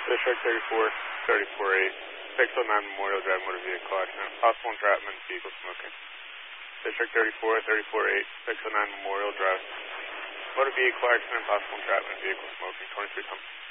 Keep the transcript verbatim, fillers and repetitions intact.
District thirty-four, thirty-four eight, six oh nine Memorial Drive, motor vehicle accident, possible entrapment, vehicle smoking. District thirty-four, thirty-four eight, six oh nine Memorial Drive, motor vehicle accident, possible entrapment, vehicle smoking, twenty-three come.